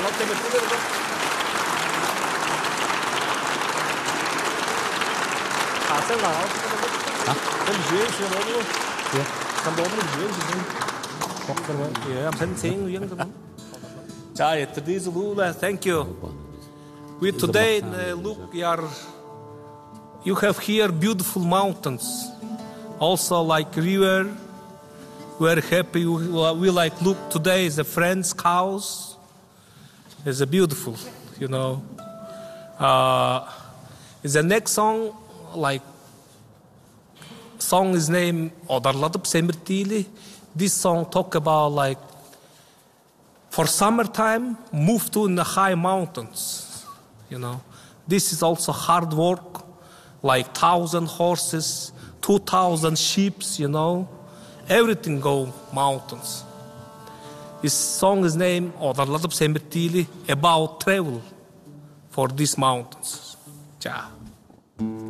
Thank you. We today look, you have here beautiful mountains, also like river. We're happy. We like look today is a friend's house. It's a beautiful, you know. Is the next song like song is named Odarladıp Semirtili. This song talk about like for summertime move to in the high mountains, you know. This is also hard work, like 1,000 horses, 2,000 sheep, you know. Everything go mountains. This song is named Odarladıp Semirtili about travel for these mountains. Ciao.